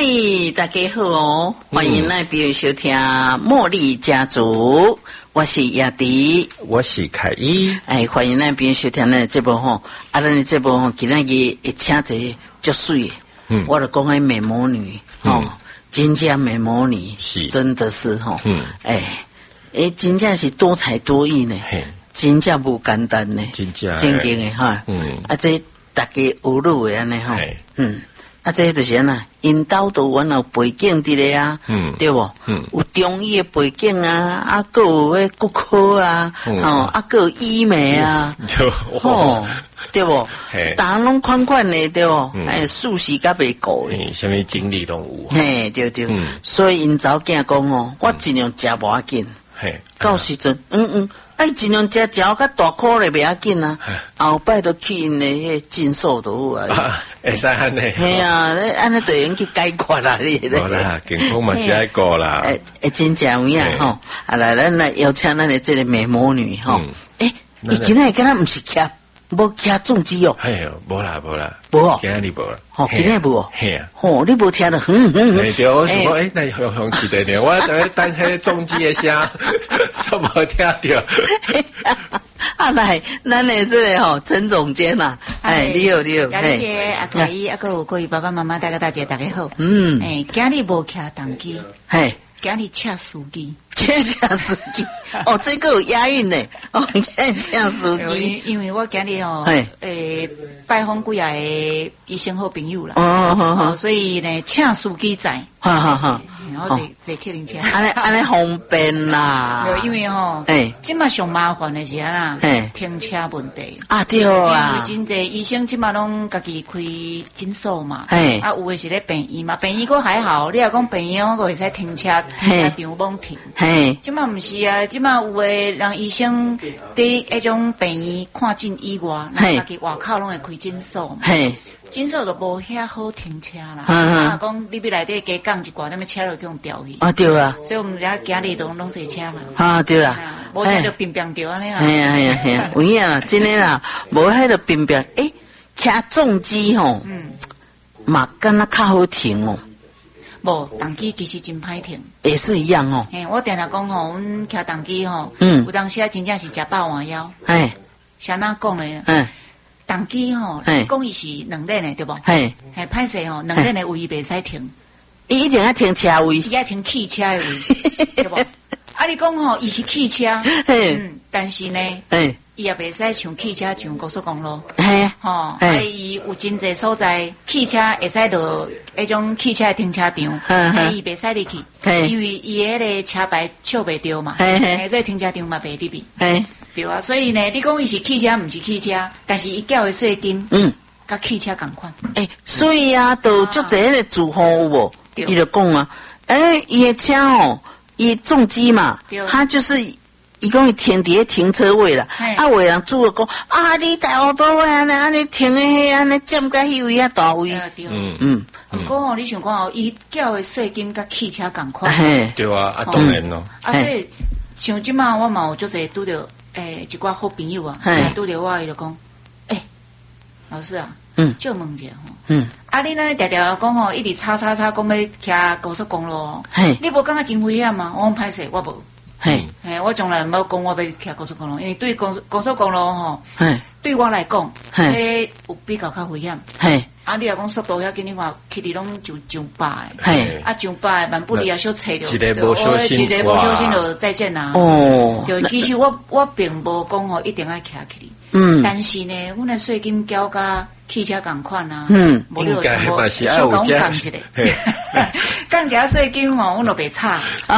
嗨，大家好哦，欢迎来朋友收听茉莉家族，我是亚迪， 我是凯伊。 欢迎来朋友收听咱的节目吼，咱的节目吼，今日会请一个足水的，我就讲迄美魔女吼，真正美魔女是真的是吼，真正是多才多艺呢，真正不简单呢，真正的哈，这大家学路的安尼吼，这就是安那，因兜都原来背景伫咧啊，对不？有中医的背景啊，还有迄骨科啊，还有医美啊，对不？大家拢款款的，对不？数学甲袂过的， 什么经历拢有， 对，所以因查某囝讲哦，我尽量食无要紧，到时阵，尽量食较大颗咧，袂要紧啊。后摆都去因咧迄诊所都好啊。 会使安尼。 系啊，安尼就用去解决啦，你。 好啦，健康嘛是爱顾啦。 真正有影吼。来，咱来邀请咱的这个美魔女吼。伊今日敢若毋是徛，无徛重机哦。 无啦。 无哦。 今日无啦。 今日无哦。 系啊。 你无听到？ 对，我想讲，那响起的呢，我等迄重机的声，怎无听到？ 来，咱的这个吼陈总监呐，你好， 亚丽姐、阿凯伊、还有各位爸爸妈妈、大家好。今日无徛动机，今日车司机， 车司机，这个有押韵呢，车司机， 因为我今日拜访几下的医生好朋友啦，所以呢，车司机在，我坐客人车， 安尼方便啦。 因为即马上麻烦的是啊停车问题啊，对啊， 因为真侪医生即马拢家己开诊所嘛，有的是咧病院嘛，病院佫还好，你若讲病院我佫会使停车场罔停，即马毋是啊，即马有的人医生伫迄种病院看诊以外，咱家己外口拢会开诊所嘛。诊所就无遐好停车啦，讲你要内底加降一寡，那么车就用调去。 对啊， 所以我们家今日拢坐车嘛。 对啊， 无车就并着安尼啦。 系啊，有影啦，真诶啦，无迄个并徛，骑重机吼，嘛敢若较好停哦。 无动机其实真歹停， 也是一样哦。 我定定讲吼，阮骑动机吼，有当时啊真正是食饱换腰。啥哪讲咧？动机吼，讲伊是两轮的对不？歹势吼，两轮的位袂使停， 伊一定要停车位， 伊要停汽车的位，对不？你讲吼，伊是汽车，但是呢，伊也袂使像汽车上高速公路，伊有真侪所在，汽车会使到迄种汽车的停车场，伊袂使入去，因为伊迄个车牌笑袂着嘛，所以停车场嘛袂入去。对啊，所以呢，你讲伊是汽车，毋是汽车，但是伊缴的税金，甲汽车共款。 所以啊，都足侪迄个住户有无？伊就讲啊，伊的车吼，伊重机嘛，他就是伊讲伊停伫停车位啦，有的人住了讲你大乌多位安尼停的迄安尼占甲迄位大位。 不过吼，你想讲伊缴的税金甲汽车共款。 对啊，当然咯。 所以像即马我嘛有足侪拄着。一寡好朋友啊，拄着我伊就讲，老师啊，就问一下吼，你那常常讲吼，一直叉讲要骑高速公路，你无感觉真危险吗？我讲歹势，我无，我从来冇讲我要骑高速公路，因为对高速公路吼，对我来讲，有比较危险。你若讲速度遐紧，你看去哩拢上百的，上百的，万不离啊小切着， 一个无小心就再见啦。对，其实我并无讲吼一定要骑去哩，但是呢，阮的税金交甲汽车共款啊，无你就小讲降一下，降一下税金吼，阮就袂差。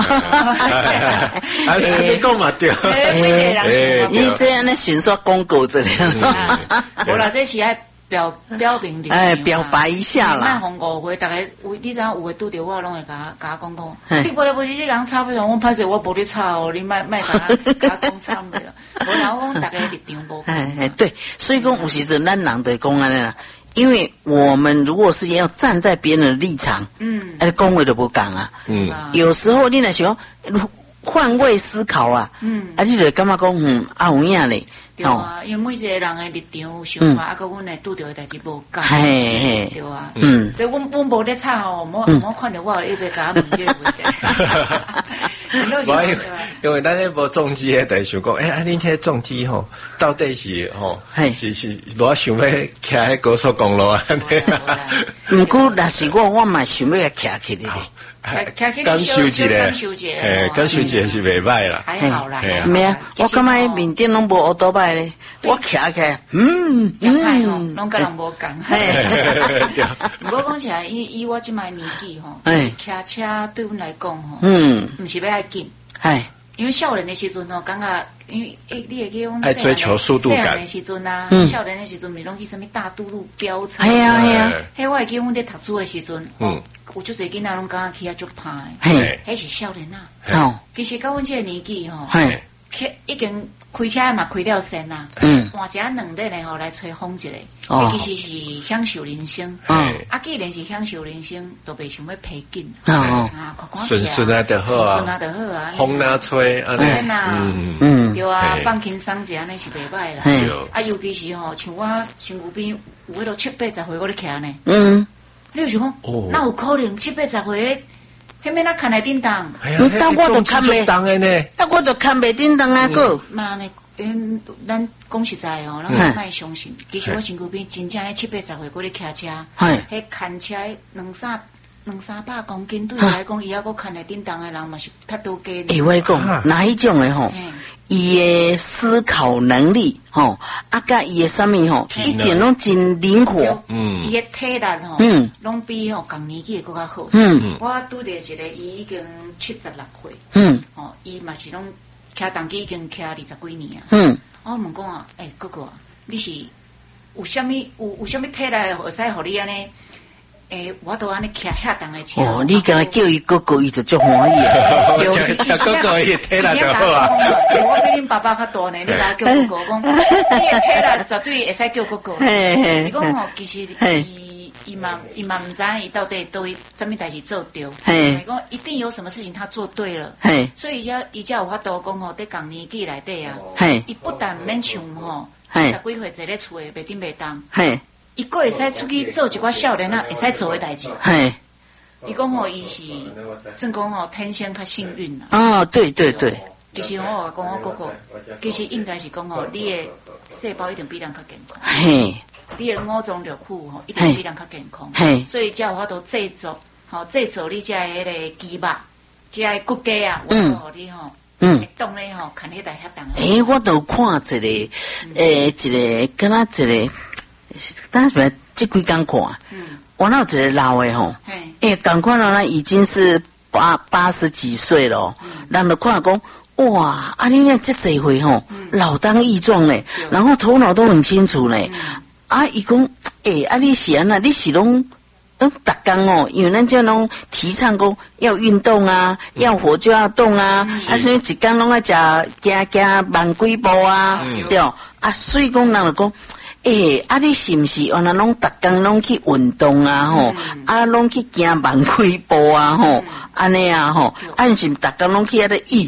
你讲嘛对， 你这样咧迅速广告这样， 无啦，这是爱。表明表白一下啦。 卖红误会，大家你知影有诶拄着我，拢会甲讲，你无你讲差不多，我歹势，我无咧差哦，你卖甲讲差唔多啦。无啦，我讲大家立场无。 对，所以讲有时阵咱人对讲安尼啦，因为我们如果是要站在别人的立场，讲话就无讲啊。有时候你若想换位思考啊，你就感觉讲有影咧。 对啊，因为每一个人的立场有想法，跟阮会拄到的代志无共，对啊，所以阮无咧吵哦，莫看到我一直甲问这个问题。 因为咱迄无重机的，就想讲，恁迄重机吼，到底是是我想要徛喺高速公路啊？ 毋过若是我嘛想要徛起嚟。 感受一下，感受一下是袂歹啦， 还好啦。 没啊，我感觉面顶拢无乌多摆咧，我徛起来， 拢甲人无共。不过讲起来，以我即摆年纪吼，骑车对阮来讲吼，毋是要爱紧，因为少年的时阵吼，感觉因为你会记讲爱追求速度感。 少年的时阵啊，少年的时阵咪拢去什么大渡路飙车。 系啊。 迄我会记阮咧读书的时阵，有足侪囡仔拢感觉骑啊足歹，迄是少年啊。其实到阮这个年纪吼，已经开车嘛开了线啦，换一2日嘞吼来吹风一下，其实是享受人生。既然是享受人生，都袂想要疲紧。 顺顺啊就好啊，风哪吹啊对啊，放轻松一下那是袂歹啦。尤其是吼，像我身躯边有迄个70-80岁我咧骑呢。你有想讲，那有可能70-80岁？迄面那看来叮当， 但我都看袂，但我都看袂叮当啊个。 嘛呢，咱讲实在哦，咱莫相信。其实我身躯边真正迄70-80岁过咧骑车，迄牵车200-300公斤，对伊来讲，伊还阁看来叮当的人嘛是较多加。 我讲，哪一种的吼？伊的思考能力吼，甲伊的啥物吼，一点拢真灵活。 伊的体力吼，拢比吼共年纪的更较好。我拄着一个，伊已经76岁。伊嘛是拢骑重机已经骑20几年啊。我问讲啊，哥哥，你是有啥物体力会使互你安尼？我都安尼骑遐重的车。 你敢若叫伊哥哥，伊就足欢喜啊！ 哥哥伊体力就好啊。 我比恁爸爸较大呢，你甲叫哥哥讲，你的体力绝对会使叫哥哥。你讲吼，其实伊嘛唔知伊到底对什么代志做对。伊讲一定有什么事情他做对了。所以伊才有法度讲吼，在共年纪内底啊，伊不但免像吼，10几岁坐咧厝诶，袂顶袂当。伊个会使出去做一寡少年啊会使做诶代志。伊讲吼，伊是算讲吼天生较幸运啦。 对。 其实我讲我哥哥，其实应该是讲吼，你诶细胞一定比人较健康。你诶五脏六腑吼一定比人较健康。所以才有法度制作你遮诶迄个肌肉，遮诶骨骼啊，我互你吼。当咧吼，看迄台遐重。 我都看一个，敢若一个。当时这几天看，我那有一个老的吼，赶快呢已经是80几岁了，人就看讲，哇，你那这侪岁吼，老当益壮嘞，然后头脑都很清楚嘞，伊讲，你是安那，你是拢逐工哦，因为咱这拢提倡讲要运动啊，要活就要动啊，所以一工拢要行万几步啊，对，所以讲人就讲。你是毋是安那拢逐工拢去运动啊？吼，拢去行万几步啊？吼，安尼啊？吼，是逐工拢去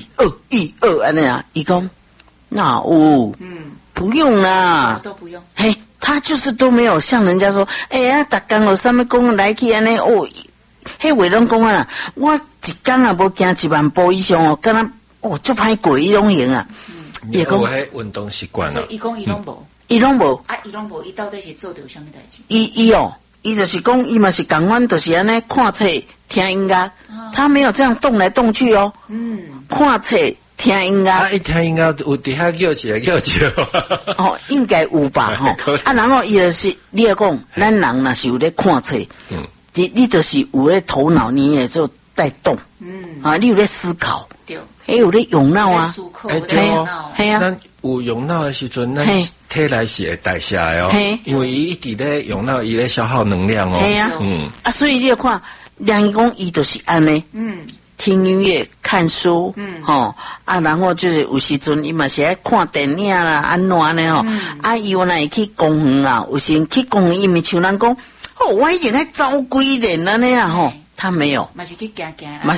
1、2安尼啊？伊讲那不用啦， 都不用。 他就是都没有像人家说，逐工有啥物讲来去安尼迄话拢讲啊，我一工也无行1万步以上敢若足歹过伊拢行啊。 伊讲迄运动习惯啊， 伊讲伊拢无。 伊拢无， 伊到底是做着啥物代志？ 伊就是讲，伊嘛是共阮，就是安尼看册、听音乐，他没有这样动来动去哦。看册、听音乐。 一听音乐有伫遐叫一应该有吧吼。然后伊就是你要讲，咱人若是有咧看册，你就是有咧头脑，你也就在动。你有咧思考。对。还有咧用脑啊。 系啊。咱有用脑的时阵，咱体内是会代谢的哦。因为伊一直咧用脑，伊咧消耗能量哦。 系啊。所以你要看，梁义公伊就是安尼。听音乐、看书。然后就是有时阵伊嘛是爱看电影啦，安怎呢吼？伊原来会去公园啊，有时去公园伊咪像人讲，我已经爱走几年安尼啊吼，他没有。 嘛是去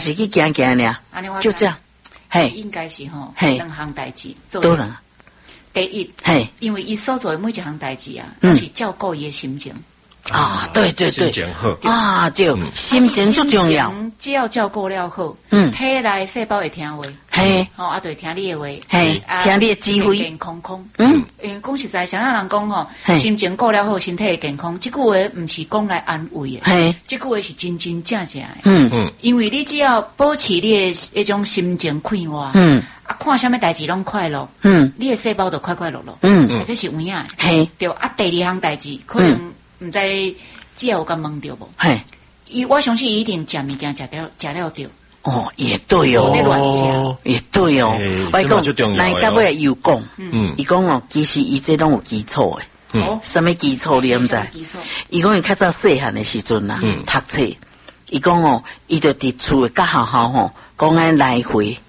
行呢，就这样。 应该是吼，2项代志做。 都能。 第一，因为伊所做的每一项代志啊，都是照顾伊的心情。 啊，对对对， 心情好啊，对，心情最重要。 只要照顾了好，体内细胞会听话，啊，对，听你的话， 听你的指挥， 健康康，因为讲实在，像人讲吼，心情顾了好，身体会健康，这句话不是讲来安慰的，这句话是真真正正的，因为你只要保持你的那种心情快活，啊，看什么代志拢快乐，你的细胞就快快乐乐，这是有影的，对，啊，第二项代志可能。唔知只有甲问着无？我相信一定食物件食了着。 哦，也对哦，也对哦。我讲，那到尾又讲，伊讲哦，其实伊这拢有基础诶。什么基础你毋知？伊讲伊较早细汉诶时阵啊，读册，伊讲哦，伊就伫厝诶甲学校吼，讲安来回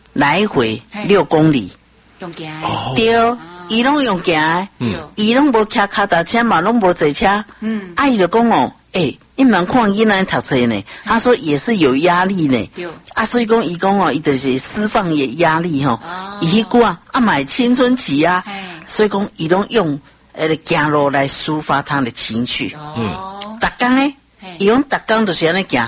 6公里， 用行对。伊拢用行诶，伊拢无骑脚踏车嘛，拢无坐车。啊，伊就讲哦，你们看囡仔读册呢，他说也是有压力呢。啊，所以讲伊讲哦，伊就是释放伊压力吼。伊迄句啊，买青春期啊，所以讲伊拢用走路来抒发他的情绪。逐工呢，伊拢逐工就是安尼行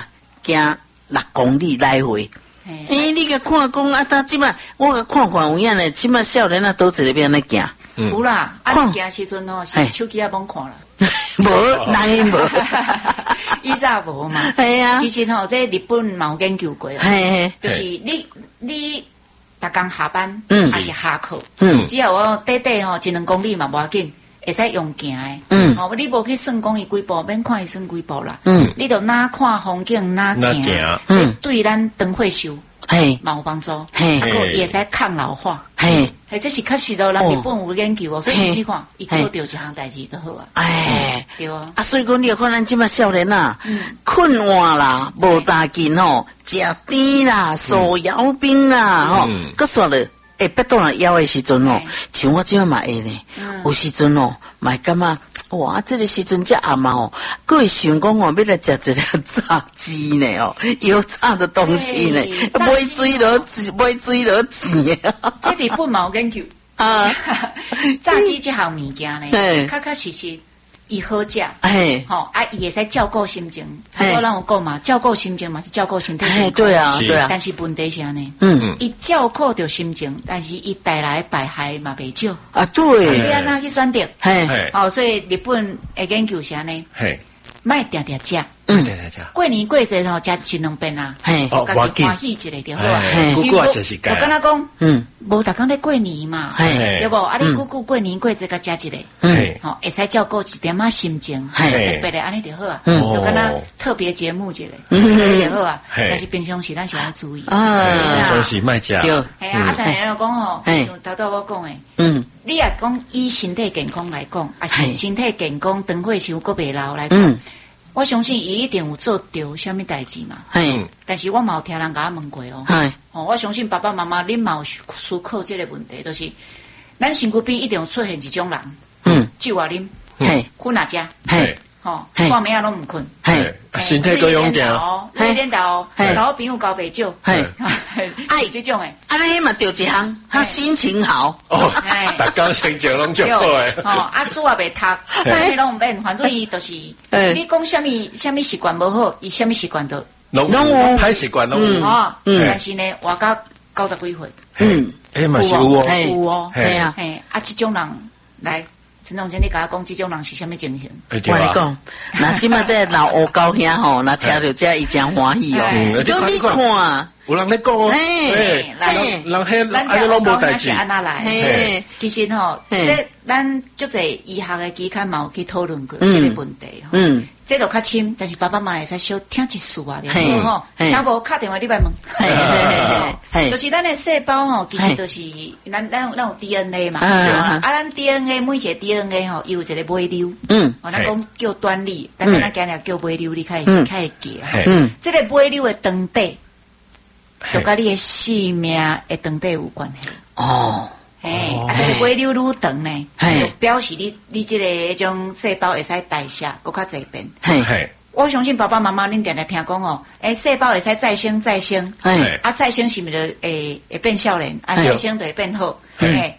6公里来回。你个看讲啊，他即摆我个看有影呢，即摆少年啊，都在那边咧行。 有啦，啊，行时阵吼，是手机也罔看啦。 无，哪无？ 以前无嘛。系啊。其实吼，这日本嘛有研究过。就是你逐工下班，还是下课，只要我短吼1-2公里嘛，无要紧。会使用行诶，你无去算讲伊几步，免看伊算几步啦。你就哪看风景哪行，对咱长岁寿嘛有帮助。啊，个也使抗老化。这是确实咯，人日本有研究哦，所以你看，伊做着一项代志就好啊。对啊。啊，所以讲你看咱即摆少年啊，困晏啦，无大劲吼，食甜啦，手摇冰啦，吼，佮煞了。腹肚若枵诶时阵哦，像我即摆嘛会呢。有时阵哦，嘛感觉哇，这个时阵只阿嬷哦，佫会想讲哦，要来食一个炸鸡呢哦，油炸的东西呢，买水落钱啊。这日本嘛有研究啊，炸鸡这项物件呢，确实。伊好食，吼啊，伊会使照顾心情。他说让我讲嘛，照顾心情嘛是照顾身体。 对啊，对啊。 但是问题是安尼，伊照顾着心情，但是伊带来败害嘛袂少。 啊，对。 你安那去选择？所以日本的研究是安尼，莫定定食。过年过节吼，食1-2遍啊，家己欢喜一下就好啊。我跟他讲，无逐工咧过年嘛，对无？啊，你过年过节甲食一个，会使照顾一点仔心情，特别的安尼就好啊。就跟他特别节目一下，就好啊。但是平常时咱是要注意平常时莫食。 对，啊，但是讲吼，头拄我讲诶，你也讲以身体健康来讲，啊是身体健康长岁寿佫袂老来讲。我相信伊一定有做着什么代志嘛，但是我嘛有听人甲我问过哦，我相信爸爸妈妈恁嘛有思考这个问题，就是咱身躯边一定有出现一种人，酒啊啉，困啊食，半暝啊拢毋困， 身体够勇敢， 领导老朋友交袂少，爱这种诶， 啊，你嘛着一项，他心情好， 逐工心情拢足好诶， 啊，书也袂读，迄拢毋免，反正伊就是，你讲什么习惯无好，伊什么习惯都拢有歹习惯拢有， 但是呢，活到90几岁， 嘛是有哦， 有哦，系啊，啊，这种人来。陈总监，你甲我讲，这种人是什么情形？ 我跟你讲，那即马这老乌高兄吼，那听到这伊真欢喜哦。你看， 有人咧讲哦，人迄拢无代志。 安那来？其实吼，这咱足侪医学的期刊嘛有去讨论过这个问题吼。这就较深，但是爸爸妈妈会使小听一次啊，对吼。听无敲电话你来问。就是咱的细胞吼，其实就是咱有 DNA 嘛，咱 DNA 每一个 DNA 吼，有一个尾流，咱讲叫端粒，但是咱今日叫尾流，你较会记啊。这个尾流的长短，就甲你的生命的长短有关系。这个尾流愈长呢，就表示你这个迄种细胞会使代谢，搁较侪变。我相信爸爸妈妈恁定定听讲哦，细胞会使再生，再生是毋是就会变少年，再生就会变好。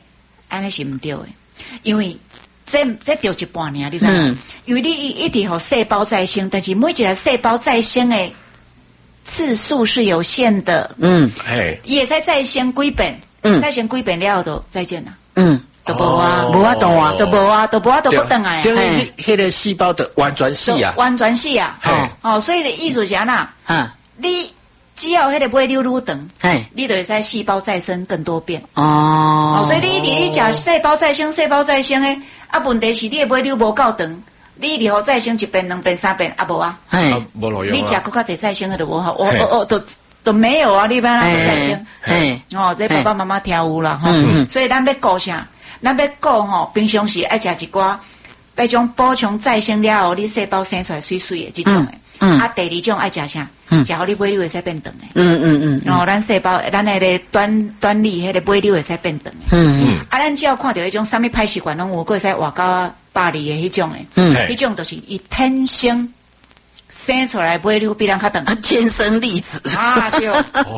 安尼是唔对的，因为这对一半呢，你知道吗？因为你一直有细胞再生，但是每一个细胞再生的次数是有限的。也在再生几遍，再生几遍了后就再见了。都无啊， 无啊动啊， 都无啊，都不等来。 因为迄个细胞的完全死啊， 完全死啊。所以的艺术家呐，你只要迄个尾溜愈长，你就会使细胞再生更多遍。所以你一直食细胞再生诶，问题是你的尾溜无够长，你一直好再生一遍、2遍、3遍，无啊。 无路用。 你食更较侪再生诶就无好，都没有啊，你要哪再生？这爸爸妈妈听有啦，所以咱要顾啥？咱要顾平常时爱食一寡，那种补充再生了后，你细胞生出来水水的这种的。第二种爱食啥？食好你尾溜会使变长的。咱细胞，咱那个端粒迄个尾溜会使变长的。咱只要看到迄种啥物歹习惯，拢有会使活到80的迄种的。迄种就是伊天生生出来尾溜比人较长。 天生丽质对。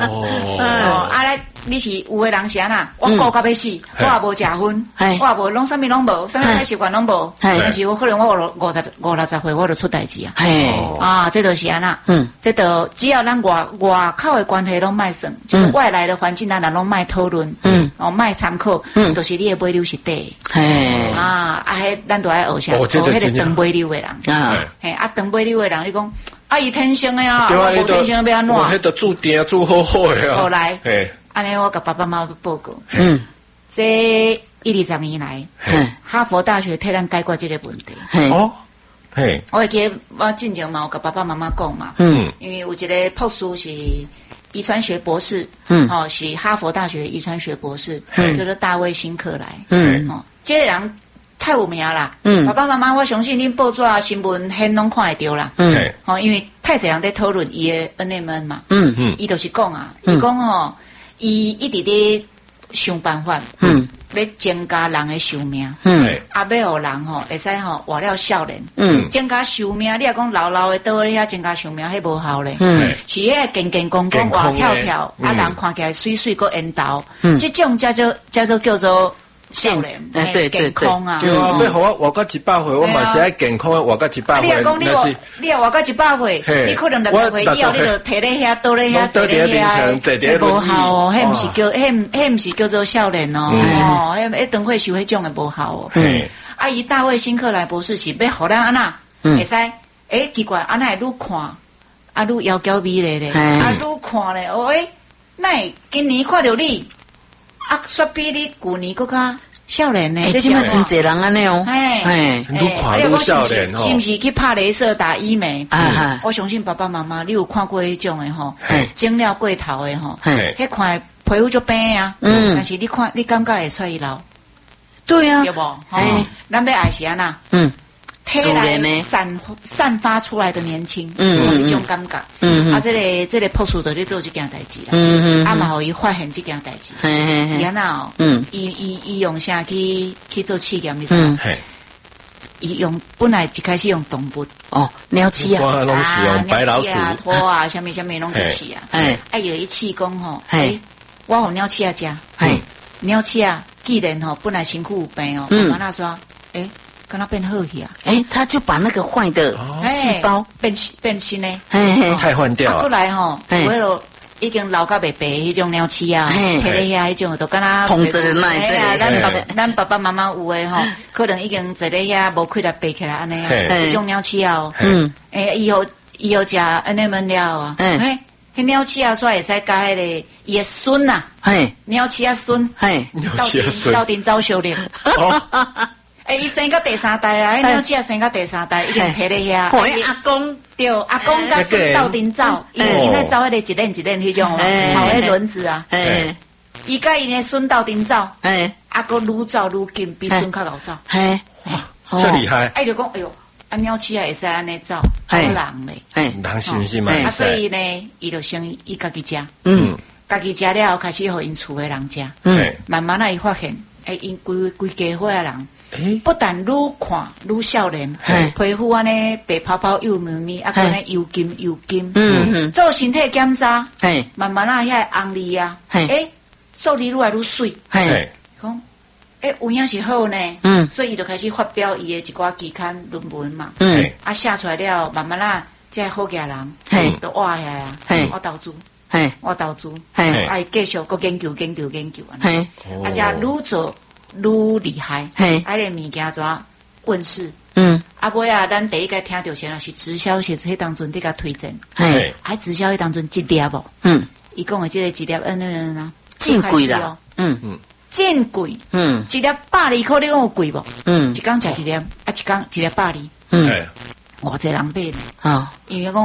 你是有的人是安那，我顾到要死，我也无食薰，我也无拢啥物拢无，啥物歹习惯拢无，但是我可能我50-60岁我就出代志啊。这就是安那，这就只要咱外口的关系拢卖算，就是外来的环境咱拢卖讨论，卖参考，就是你的尾溜是对的。咱都爱学啥，学迄个长尾溜的人。长尾溜的人，你讲伊天生的啊，无天生要安怎？ 迄个注定注好的啊。 后来。安尼我甲爸爸妈妈报告，这10-20年来，哈佛大学替咱解决这个问题。我会记我进前嘛，我甲爸爸妈妈讲嘛，因为有一个博士是遗传学博士，是哈佛大学遗传学博士，叫做大卫辛克莱，这个人太有名啦，爸爸妈妈我相信恁报纸啊新闻很拢看会到啦，因为太侪人在讨论伊的 NMN 嘛，伊就是讲啊，伊讲伊一直咧想办法，要增加人的寿命，要互人会使活了少年，增加寿命。你若讲老的倒咧遐增加寿命，迄无效咧，是迄健健康康活跳跳，人看起来水水个缘投，这种叫做少年，健康啊！ 对啊，要互我活到100岁，我嘛是爱健康的活到100岁。 你若讲你活到100岁，你可能60岁以后你就摕咧遐倒咧遐坐咧遐，无效哦，迄毋是叫做少年哦，迄长会受迄种的无效哦。伊大卫辛克莱博士是要互咱安那会使？奇怪，安那会愈看愈窈窕美丽咧，愈看咧，那今年看到你。说比你旧年更较少年呢， 这嘛真侪人安尼哦， 愈看愈少年是毋是去拍雷射打医美？我相信爸爸妈妈你有看过迄种的吼，整了过头的吼，迄看皮肤就变啊，但是你看你感觉会出伊老， 对啊， 对无？咱要爱是安那，体内散发出来的年轻，这种感觉。这个博士就咧做这件代志啦。嘛，互伊发现这件代志。然后，伊用啥去做试验？你知道？伊本来一开始用动物鸟鼠啊，拢是用白老鼠、 兔啊，什么拢去试啊。有一次讲吼，我互鸟鼠啊食，鸟鼠啊，既然本来身躯有病妈妈说，跟他变好去啊！ 他就把那个坏的细胞变新嘞， 太换掉了。 过来为了已经老到白白迄种鸟鼠啊，摕咧遐迄种，都敢若捧着那咱爸爸妈妈有诶可能已经坐咧遐无气力爬起来安尼啊，迄种鸟鼠啊，以后食 NMN 了啊，迄鸟鼠啊，煞会使加迄个伊诶孙呐，鸟鼠啊孙，斗阵走小咧。伊生到第3代啊，鸟鼠生到第3代，已经摕咧遐。 阿公对，阿公甲孙斗阵走，因为伊在走迄个一链迄种跑迄轮子啊。伊甲伊诶孙斗阵走，阿公愈走愈紧，比孙较老走。 这厉害！ 就讲，鸟鼠啊会使安尼走，人咧， 人是毋是嘛？ 所以呢，伊就先伊家己食，家己食了后开始互因厝诶人食，慢慢伊发现，因规家伙诶人。不但愈看愈少年，皮肤安尼白泡泡又绵绵，可能又金，做身体检查，慢慢遐红利啊，数字愈来愈水，讲有影是好呢，所以伊就开始发表伊的一寡期刊论文嘛，写出来了，慢慢啦，这好家人，都挖下来啊，我投资，继续搁研究啊，这愈做愈厉害，个物件怎问世，尾啊，咱第一个听到先是直销是迄当中这个推荐，直销迄当中一粒无，伊讲的这个一粒真贵啦， 真贵，一粒120块，你讲有贵无？一工食一粒，一工一粒120，偌济人买呢？因为讲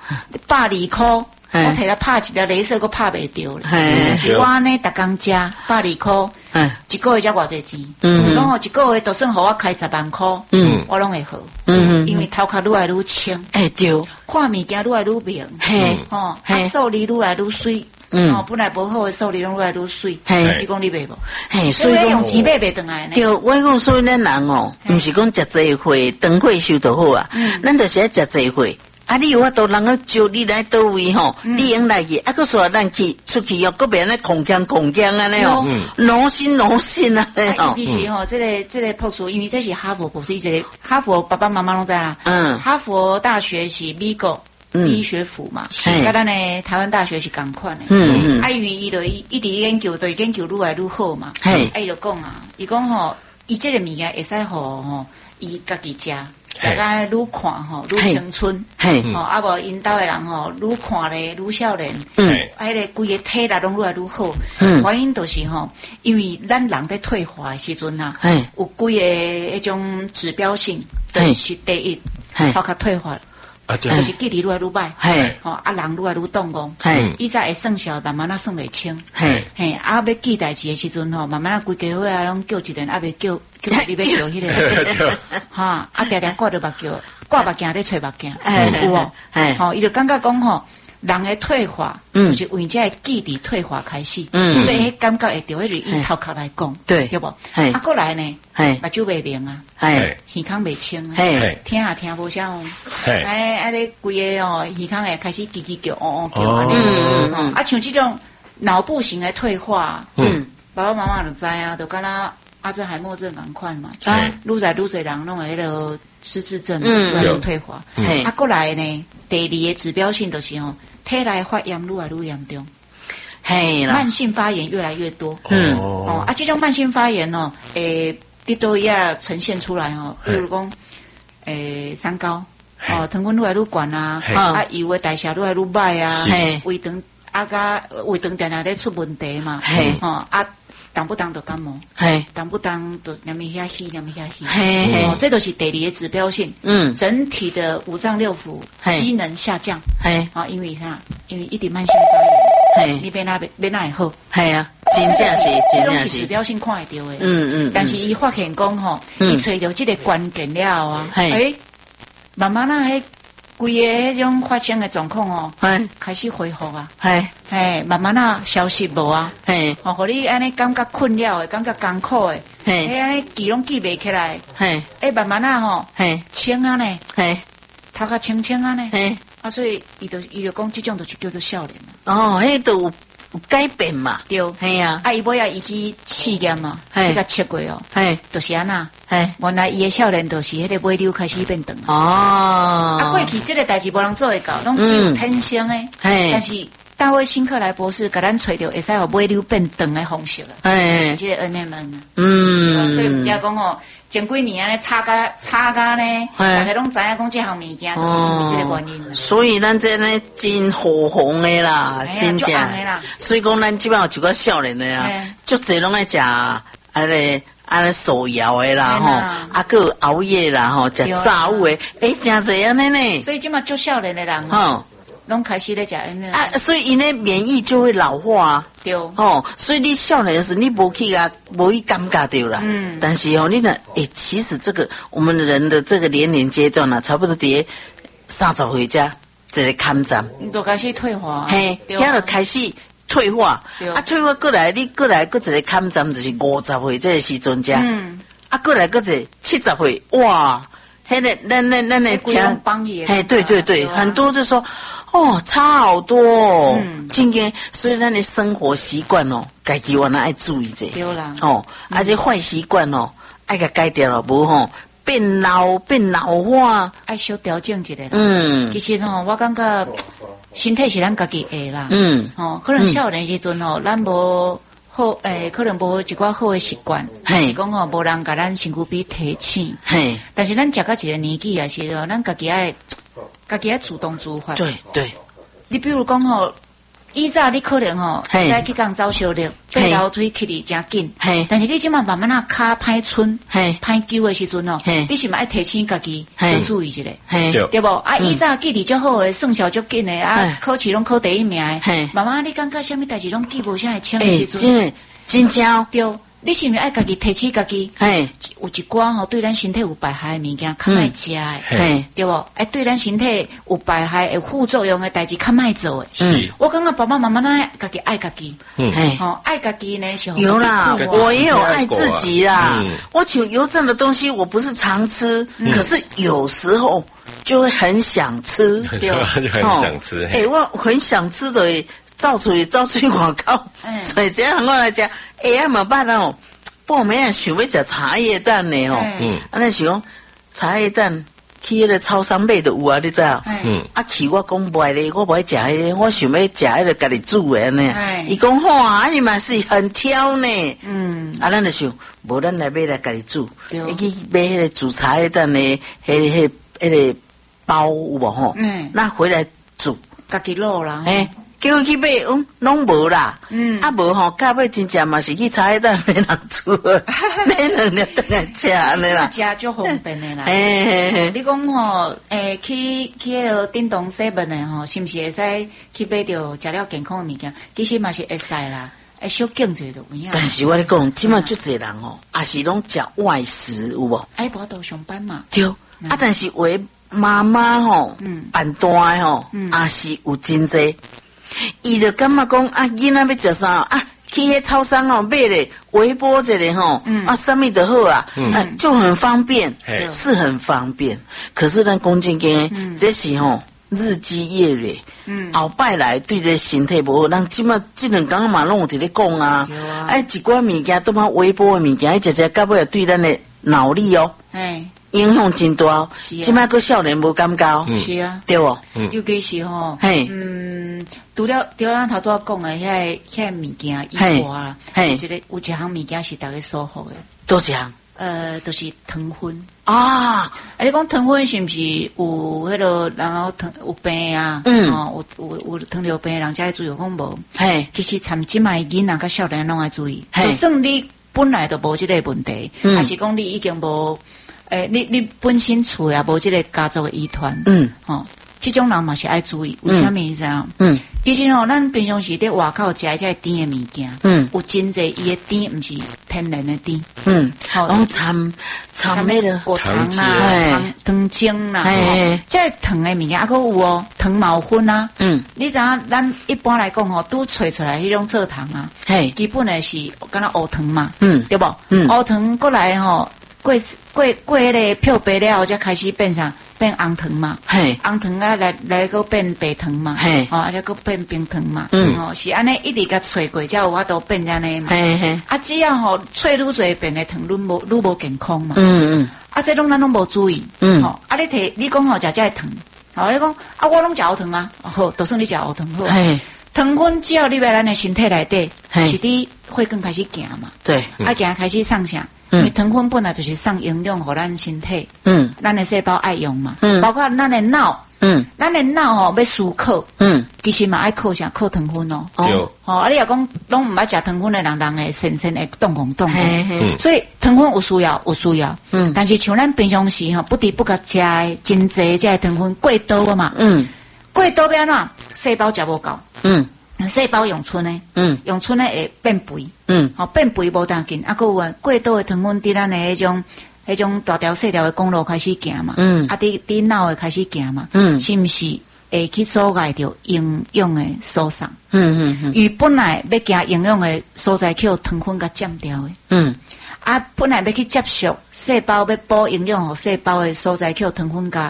120块，我摕来拍一粒镭射，我拍袂着咧。但是我呢，逐工食120块，一个月才偌济钱？讲一个月就算互我开10万块，我拢会好。因为头壳愈来愈清， 对， 看物件愈来愈明，数字愈来愈水。本来无好的数字拢愈来愈水，你讲你买无？所以用钱买袂转来呢。 对，我讲所以咱人毋是讲食济货，长货收就好啊。咱就是爱食济货。你有法度人个招你来倒位你用来去，搁说咱去出去搁别安尼空降安尼劳心啊！ 尤其是这个博士，因为这是哈佛博士，这个哈佛爸爸妈妈拢知啦。哈佛大学是美国医学府嘛，甲咱的台湾大学是共款的。因为伊就一直研究，对研究愈来愈好嘛。伊就讲伊讲伊这个物件会使互伊家己食。大家愈看愈青春，啊无因兜的人愈看咧愈少年，迄个规个体力拢愈来愈好。原因就是因为咱人在退化的时阵有规个迄种指标性，就是第一，头壳退化。就是记忆愈来愈歹，人愈来愈动工，以前会算数，慢慢算袂清，要记代志的时阵慢慢规家伙拢叫一个，未叫你要叫迄个，定定挂着目镜，挂目镜咧揣目镜，有伊就感觉讲人的退化，就是为这记忆退化开始，所以迄感觉会着迄是以头壳来讲，对无？过来呢，目睭袂明啊，耳孔袂清啊，听也听无啥咧规个耳孔会开始叽叽叫、叫像这种脑部型的退化，爸爸妈妈就知啊，就敢若阿兹海默症共款嘛，愈来愈侪人弄迄个失智症，愈来愈退化。过来呢，第二个指标性就是体内发炎愈来愈严重，慢性发炎越来越多。这种慢性发炎你都要呈现出来比如讲三高，糖分愈来愈悬啊，油的代谢愈来愈歹啊，胃肠常常咧出问题嘛，动不动就感冒，动不动就黏咪遐稀，这都是第二个指标性。整体的五脏六腑机能下降。因为啥？因为一点慢性发炎，你变哪会好？ 真正是， 这种是指标性看会到的。但是伊发现讲伊找到这个关键了慢慢迄规个迄种发生的状况开始恢复啊，慢慢消失无啊，互你安尼感觉困扰的，感觉艰苦的，安尼记拢记袂起来，慢慢清啊呢，头壳清啊呢，所以伊就讲这种就是叫做少年了。迄都有改变嘛， 对，伊尾啊伊去试验嘛，这个测过就是安那，原来伊的少年就是迄个尾溜开始变长过去这个代志无人做会到，拢只有天生的，但是大卫辛克莱博士甲咱找到会使互尾溜变长的方式这个 NMN 所以人家讲前几年安尼差甲呢，大家拢知影讲这项物件就是因为这个原因。 所以咱这呢真火红的啦，真正。所以讲咱基本上就个少年的足侪拢爱食安尼手摇的啦个熬夜啦食炸物的，真侪安尼呢。 所以即马足少年的人拢开始咧食 NMN 所以因的免疫就会老化对所以你少年时你无去感觉到啦。但是你呢其实这个我们人的这个年龄阶段差不多伫30岁这一个坎站， 都开始退化， 遐就开始退化，退化过来，你过来一个坎站就是50岁这个时阵这，过来一个70岁，哇，迄个咱的听，对，很多就说。 哦，差好多哦。今天所以咱的生活习惯哦，家己原来爱注意者。 对啦。 哦，而且坏习惯哦，爱甲改掉了，无吼变老化， 爱小调整一下啦。其实吼，我感觉身体是咱家己的啦。哦，可能少年时阵吼，咱无好可能无一寡好的习惯，是讲吼无人甲咱身躯边提醒。但是咱食到一个年纪也是咯，咱家己爱主动自发。 对。 你比如讲吼，以早你可能吼，在去讲走小路，爬楼梯去哩真紧。但是你即马慢慢啊骹歹寸，歹揪的时阵哦，你是嘛爱提醒家己，要注意一下，对不？啊，以早记哩足好诶，算数足紧诶，啊，考试拢考第一名诶，慢慢你感觉什么代志拢记无啥会清诶时阵， 真正对。你是毋是爱家己提醒家己？有一寡吼对咱身体有败害的物件，较莫食诶，对不？对咱身体有败害、有副作用的代志，较莫做诶。 是， 我感觉爸爸妈妈呢，家己爱家己，爱家己呢是有啦，我也有爱自己啦。我像油炸的东西，我不是常吃，可是有时候就会很想吃， 对，就很想吃。 我很想吃的。造出广告，所以这样我来讲，没办法哦，不我们也想要吃茶叶蛋呢哦，那想茶叶蛋去那个超商买的有啊，你知道？去我讲不爱咧，我不爱吃迄个，我想要吃迄个家己煮的呢。伊讲好啊，你嘛是很挑呢。咱就想，无咱来买来家己煮，伊去买迄个煮茶叶蛋的迄个包有无吼？那回来煮， 家己卤啦。 叫去买，拢无啦。无吼，到尾真正嘛是去茶叶蛋买人煮，买两粒倒来吃安尼啦。 食足方便的啦。你讲吼，去迄个叮咚7的吼，是毋是会使去买着食了健康的物件？其实嘛是会使啦，小经济就有影。 但是我咧讲，即马足侪人吼，也是拢食外食有无？ 无都上班嘛。 对，但是为妈妈吼，办大吼，也是有真济。伊就感觉讲囡仔要食啥去迄超商买咧微波一个吼，什么都好啊，就很方便，是很方便。可是咱讲真经，这是吼日积月累，后摆来对这身体无好。咱即马这两工嘛拢有伫咧讲啊，一寡物件都嘛微波的物件，食到尾对咱的脑力影响真大，即摆个少年无感觉， 是啊， 对不？ 尤其是吼，除了咱头拄仔讲的遐物件以外啦，有一项物件是大家所好的， 多项？ 就是糖分啊。 你讲糖分是毋是有迄个然后有病啊？有糖尿病人才会注意，讲无。其实参即卖囡仔甲少年拢爱注意，就算你本来就无即个问题，还是讲你已经无。你本身厝也无即个家族的遗传，这种人嘛是爱注意，为虾米意思啊？其实吼，咱平常时在外口食这甜的物件，有真济伊的甜毋是天然的甜， 拢掺迄个果糖啦、糖精啦，这糖的物件还佫有哦，糖毛粉啊，你知影咱一般来讲吼，拄吹出来迄种蔗糖啊，基本的是敢若乌糖嘛，对不？乌糖过来吼。过迄个漂白了后，才开始变红糖嘛，红糖啊来个变白糖嘛，再个变冰糖嘛，是安尼一直甲吹过，才有法度变安尼嘛。只要吼吹愈侪变的糖，愈无健康嘛。这拢咱拢无注意。你讲吼食这糖，你讲我拢食乌糖啊，好，就算你食乌糖好。糖分只要你在咱的身体内底，是你血管开始行嘛， 对， 行开始送啥？因为糖分本来就是送营养给咱身体，咱的细胞爱用嘛，包括咱的脑，咱的脑吼要思考，其实嘛爱靠啥？靠糖分哦，你若讲拢唔爱食糖分的人会神会动，所以糖分有需要，但是像咱平常时吼不得不甲食真济这糖分过多啊嘛，过多要安怎？细胞食无够，细胞用剩的，用剩的会变肥，变肥无当紧，还有过多的糖分伫咱的迄种大条细条的公路开始行嘛，伫脑会开始行嘛，是毋是会去阻碍着营养的输送？与本来要行营养的所在，去糖分甲占掉的，本来要去接受细胞要补营养，细胞的所在，去糖分甲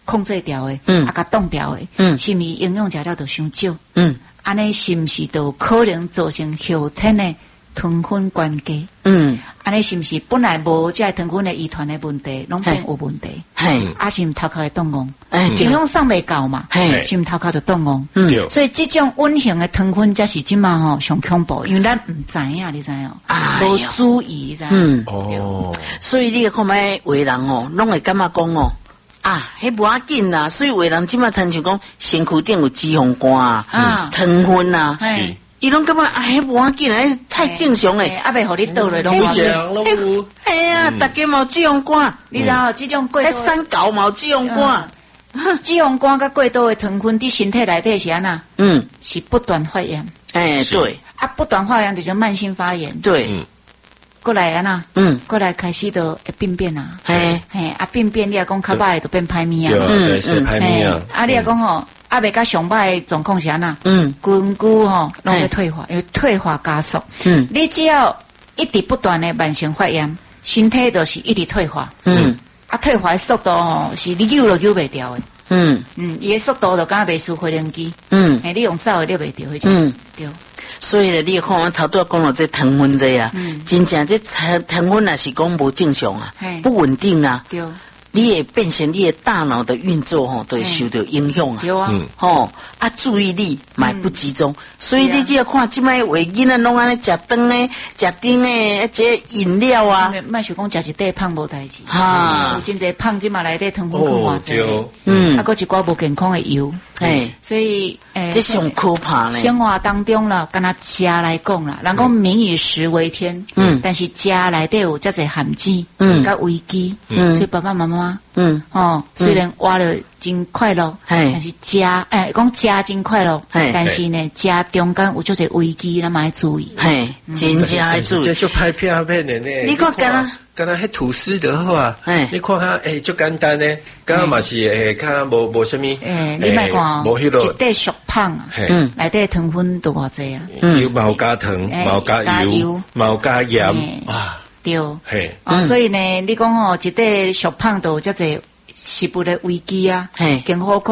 控制掉的，甲冻掉的，是毋是营养食了就伤少？安尼是毋是就可能造成后天的糖分关机？安尼是毋是本来无这糖分的遗传的问题，拢变有问题？是毋头壳会冻戆？营养送未够嘛？是毋头壳就冻戆？所以这种稳型的糖分才是即嘛吼上恐怖，因为咱唔知影，你知影？无注意，你知影？ 所以你看卖有的人哦，拢会感觉讲哦。迄无要紧啦，所以有的人即马亲像讲身躯顶有脂肪肝糖分啊，伊拢感觉迄无要紧啦，太正常诶， 袂互你倒来拢哎呀，大家嘛有脂肪肝， 你知道这种过多三高嘛有脂肪肝， 脂肪肝甲过多诶糖分伫身体内底是安那？是不断发炎。 对， 不断发炎就叫慢性发炎。 对。 过来啊呐，过来开始就会病变啊，病变你也讲较歹就变歹物啊， 是歹物啊， 你也讲吼，未甲上歹的状况是安那，根骨吼拢会退化，因为退化加速，你只要一直不断的慢性发炎，身体就是一直退化，退化的速度吼是你扭都扭袂掉的，伊的速度就敢袂输回零机，你用走的你袂掉迄种，对。 所以咧，你看我头拄讲到这糖分这啊，真正这糖分也是讲无正常啊，不稳定啊，对，你会变成你的大脑的运作吼，都会受到影响啊， 对啊， 注意力买不集中，所以你只要看即摆为囡仔拢安尼食饭诶，食甜诶，这饮料啊， 莫想讲食一块胖无代志，有真侪胖即嘛内底糖分去换者，搁一寡无健康的油，所以这上可怕咧。 生活当中啦，敢若食来讲啦，人讲民以食为天，但是食内底有遮侪含脂，甲维基，所以爸爸妈妈，虽然活了真快乐，但是食讲食真快乐，但是呢，食中间有遮侪危机，咱嘛要注意。 真正要注意。 这就拍片的呢。 你看敢若迄吐司就好啊。你看下，就简单呢，敢若嘛是较无啥物。 你莫看哦，一块熟胖啊，内底糖分都偌济啊。 有冇加糖，冇加油，冇加盐啊。 对。所以呢，你讲哦，一块熟胖都有遮济食物的危机啊，更何况。